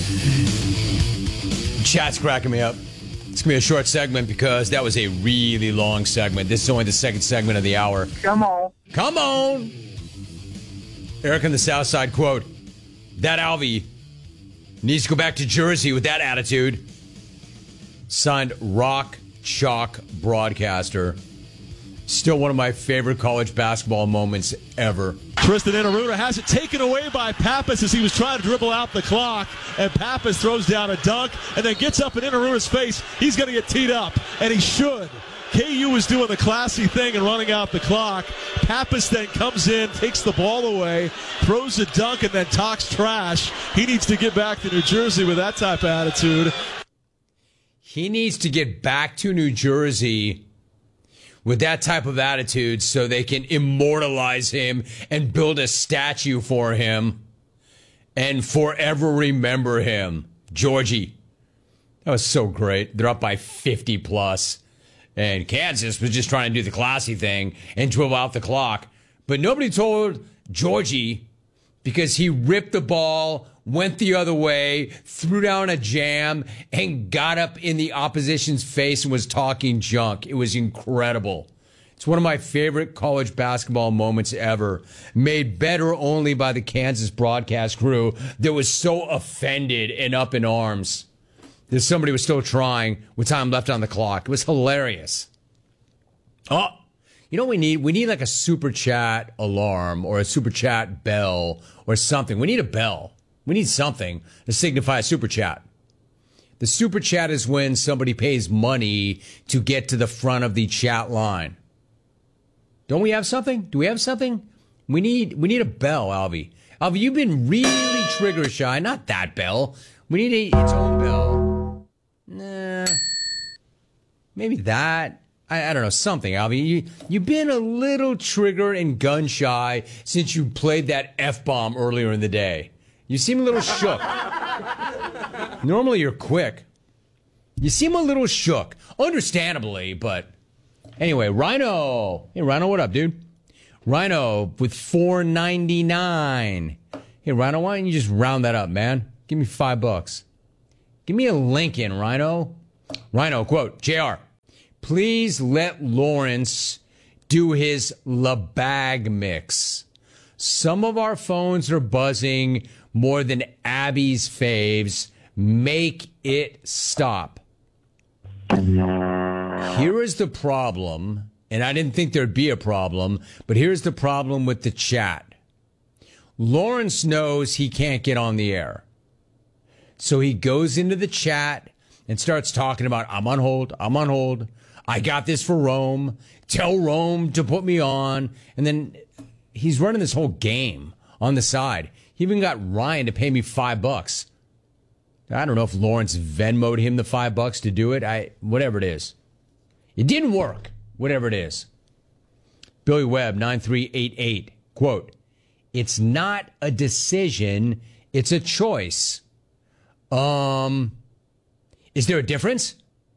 Chat's cracking me up. It's going to be a short segment because that was a really long segment. This is only the second segment of the hour. Come on. Come on. Eric on the South Side, quote, that Alvy needs to go back to Jersey with that attitude. Signed Rock Chalk Broadcaster. Still one of my favorite college basketball moments ever. Tristan Enaruna has it taken away by Pappas as he was trying to dribble out the clock, and Pappas throws down a dunk and then gets up in Enaruna's face. He's going to get teed up, and he should. KU was doing the classy thing and running out the clock. Pappas then comes in, takes the ball away, throws a dunk, and then talks trash. He needs to get back to New Jersey with that type of attitude. He needs to get back to New Jersey with that type of attitude so they can immortalize him and build a statue for him and forever remember him. Georgie. That was so great. They're up by 50 plus. And Kansas was just trying to do the classy thing and dribble out the clock. But nobody told Georgie because he ripped the ball, went the other way, threw down a jam, and got up in the opposition's face and was talking junk. It was incredible. It's one of my favorite college basketball moments ever, made better only by the Kansas broadcast crew that was so offended and up in arms that somebody was still trying with time left on the clock. It was hilarious. Oh, you know what we need? We need like a super chat alarm or a super chat bell or something. We need a bell. We need something to signify a super chat. The super chat is when somebody pays money to get to the front of the chat line. Don't we have something? Do we have something? We need a bell, Alvy. Alvy, you've been really trigger shy. Not that bell. We need its own bell. Nah. Maybe that. I don't know, something, Alvy. You've been a little trigger and gun shy since you played that F-bomb earlier in the day. You seem a little shook. Normally you're quick. You seem a little shook. Understandably, but anyway, Rhino. Hey, Rhino, what up, dude? Rhino with $4.99. Hey, Rhino, why don't you just round that up, man? Give me $5. Give me a Lincoln, Rhino. Rhino, quote, JR, please let Lawrence do his LeBag mix. Some of our phones are buzzing more than Abby's faves. Make it stop. Here is the problem, and I didn't think there'd be a problem, but here's the problem with the chat. Lawrence knows he can't get on the air. So he goes into the chat and starts talking about, I'm on hold. I got this for Rome. Tell Rome to put me on. And then he's running this whole game on the side. He even got Ryan to pay me $5. I don't know if Lawrence Venmo'd him the $5 to do it. Whatever it is. It didn't work. Whatever it is. Billy Webb, 9388, quote, it's not a decision. It's a choice. Is there a difference?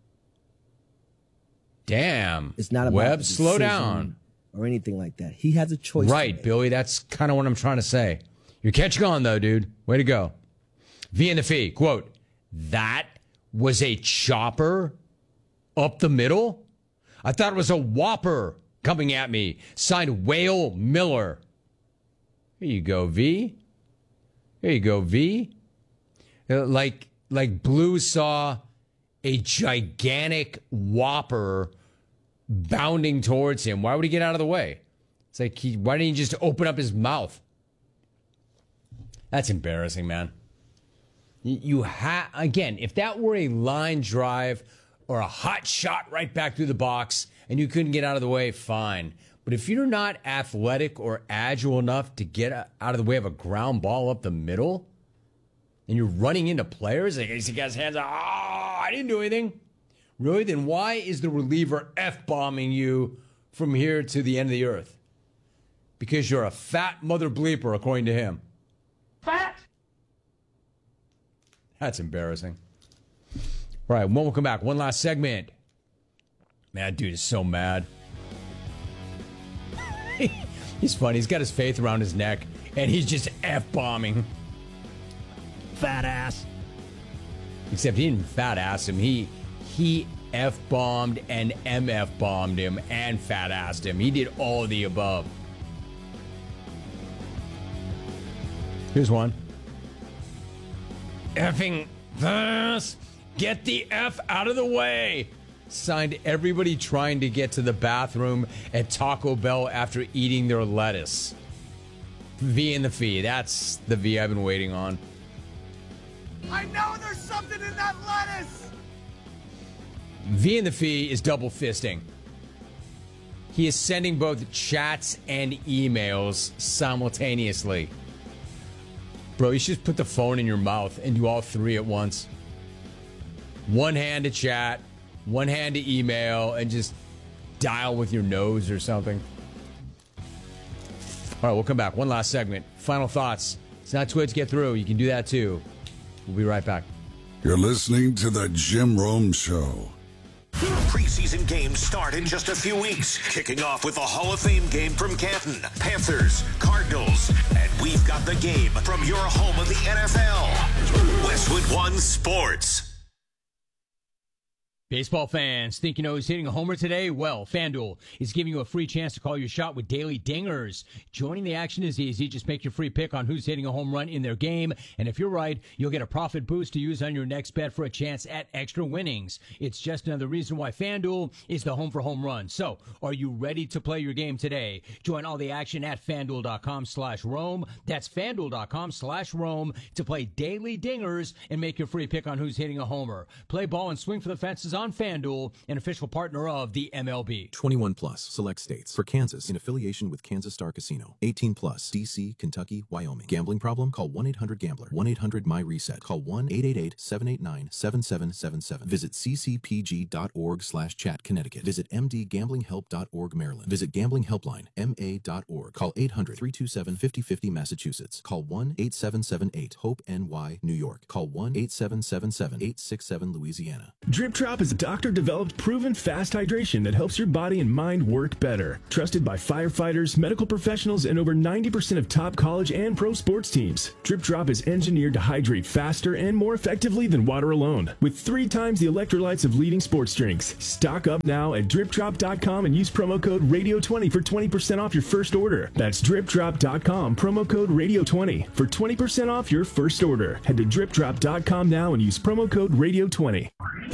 Damn. It's not about Webb, slow down. Or anything like that. He has a choice. Right, Billy. That's kind of what I'm trying to say. You're catching on, though, dude. Way to go. V and the Fee, quote, that was a chopper up the middle? I thought it was a whopper coming at me. Signed Whale Miller. Here you go, V. Here you go, V. Like Blue saw a gigantic whopper bounding towards him. Why would he get out of the way? It's like, why didn't he just open up his mouth? That's embarrassing, man. Again, if that were a line drive or a hot shot right back through the box and you couldn't get out of the way, fine. But if you're not athletic or agile enough to get out of the way of a ground ball up the middle and you're running into players, like, he got his hands out, I didn't do anything. Really? Then why is the reliever F-bombing you from here to the end of the earth? Because you're a fat mother bleeper, according to him. Fat? That's embarrassing. All right, when we'll come back, one last segment. Man, that dude is so mad. He's funny. He's got his faith around his neck, and he's just F-bombing. Fat ass. Except he didn't fat ass him. He F-bombed and MF-bombed him and fat assed him. He did all of the above. Here's one. Effing this. Get the F out of the way. Signed everybody trying to get to the bathroom at Taco Bell after eating their lettuce. V in the fee. That's the V I've been waiting on. I know there's something in that lettuce. V in the fee is double fisting. He is sending both chats and emails simultaneously. Bro, you should just put the phone in your mouth and do all three at once. One hand to chat, one hand to email, and just dial with your nose or something. All right, we'll come back. One last segment. Final thoughts. It's not too late to get through. You can do that too. We'll be right back. You're listening to The Jim Rome Show. Preseason games start in just a few weeks, kicking off with a Hall of Fame game from Canton, Panthers, Cardinals, and we've got the game from your home of the NFL, Westwood One Sports. Baseball fans, think you know who's hitting a homer today? Well, FanDuel is giving you a free chance to call your shot with daily dingers. Joining the action is easy. Just make your free pick on who's hitting a home run in their game. And if you're right, you'll get a profit boost to use on your next bet for a chance at extra winnings. It's just another reason why FanDuel is the home for home runs. So, are you ready to play your game today? Join all the action at FanDuel.com/Rome. That's FanDuel.com/Rome to play daily dingers and make your free pick on who's hitting a homer. Play ball and swing for the fences on FanDuel, an official partner of the MLB. 21 plus, select states. For Kansas, in affiliation with Kansas Star Casino. 18 plus, D.C., Kentucky, Wyoming. Gambling problem? Call 1-800-GAMBLER. 1-800-MY-RESET. Call 1-888-789-7777. Visit ccpg.org/chat, Connecticut. Visit mdgamblinghelp.org, Maryland. Visit Gambling Helpline, ma.org. Call 800-327-5050, Massachusetts. Call 1-8778-HOPE-NY, New York. Call 1-8777-867, Louisiana. Drip Drop is a doctor-developed, proven fast hydration that helps your body and mind work better. Trusted by firefighters, medical professionals, and over 90% of top college and pro sports teams. Drip Drop is engineered to hydrate faster and more effectively than water alone, with 3 times the electrolytes of leading sports drinks. Stock up now at dripdrop.com and use promo code RADIO20 for 20% off your first order. That's dripdrop.com, promo code RADIO20 for 20% off your first order. Head to dripdrop.com now and use promo code RADIO20.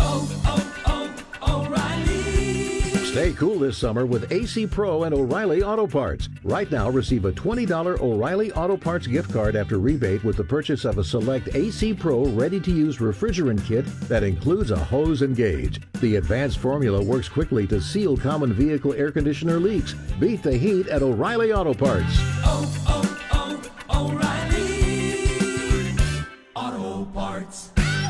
Stay cool this summer with AC Pro and O'Reilly Auto Parts. Right now, receive a $20 O'Reilly Auto Parts gift card after rebate with the purchase of a select AC Pro ready-to-use refrigerant kit that includes a hose and gauge. The advanced formula works quickly to seal common vehicle air conditioner leaks. Beat the heat at O'Reilly Auto Parts. O'Reilly Auto Parts.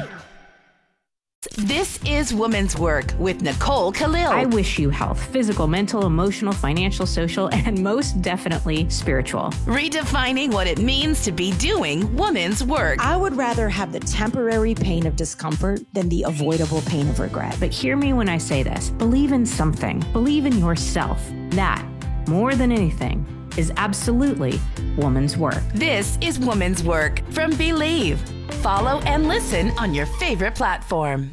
This is Woman's Work with Nicole Khalil. I wish you health, physical, mental, emotional, financial, social, and most definitely spiritual. Redefining what it means to be doing woman's work. I would rather have the temporary pain of discomfort than the avoidable pain of regret. But hear me when I say this. Believe in something. Believe in yourself. That, more than anything, is absolutely woman's work. This is Woman's Work from Believe. Follow and listen on your favorite platform.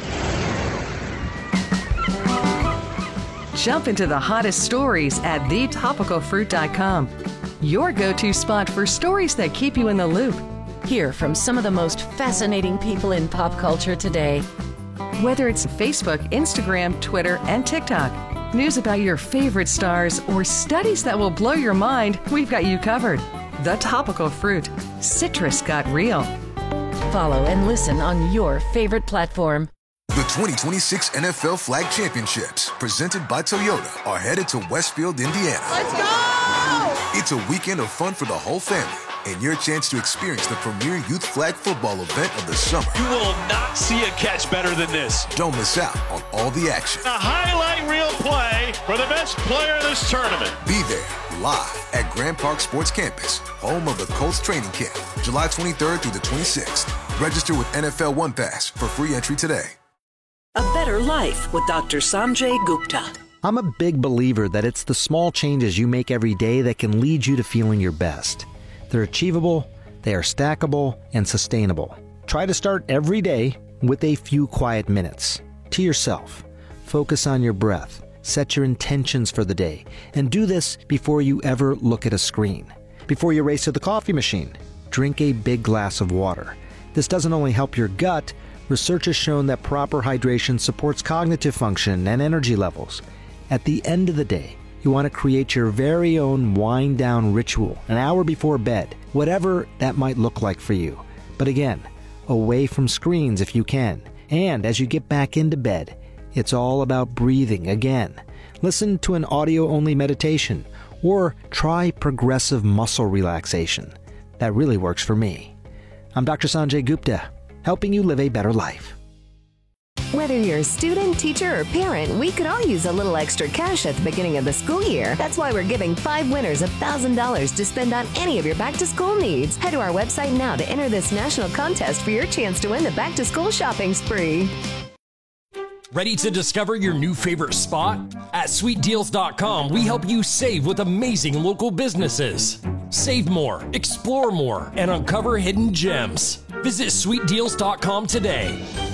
Jump into the hottest stories at thetopicalfruit.com. Your go-to spot for stories that keep you in the loop. Hear from some of the most fascinating people in pop culture today. Whether it's Facebook, Instagram, Twitter, and TikTok, news about your favorite stars, or studies that will blow your mind, we've got you covered. The Topical Fruit. Citrus got real. Follow and listen on your favorite platform. The 2026 NFL Flag Championships, presented by Toyota, are headed to Westfield, Indiana. Let's go! It's a weekend of fun for the whole family and your chance to experience the premier youth flag football event of the summer. You will not see a catch better than this. Don't miss out on all the action. A highlight reel play for the best player in this tournament. Be there live at Grand Park Sports Campus, home of the Colts training camp, July 23rd through the 26th. Register with NFL One Pass for free entry today. A Better Life with Dr. Sanjay Gupta. I'm a big believer that it's the small changes you make every day that can lead you to feeling your best. They're achievable, they are stackable, and sustainable. Try to start every day with a few quiet minutes to yourself. Focus on your breath, set your intentions for the day, and do this before you ever look at a screen. Before you race to the coffee machine, drink a big glass of water. This doesn't only help your gut, research has shown that proper hydration supports cognitive function and energy levels. At the end of the day, you want to create your very own wind-down ritual an hour before bed, whatever that might look like for you. But again, away from screens if you can. And as you get back into bed, it's all about breathing again. Listen to an audio-only meditation or try progressive muscle relaxation. That really works for me. I'm Dr. Sanjay Gupta, helping you live a better life. Whether you're a student, teacher, or parent, we could all use a little extra cash at the beginning of the school year. That's why we're giving 5 winners $1,000 to spend on any of your back-to-school needs. Head to our website now to enter this national contest for your chance to win the back-to-school shopping spree. Ready to discover your new favorite spot? At SweetDeals.com, we help you save with amazing local businesses. Save more, explore more, and uncover hidden gems. Visit SweetDeals.com today.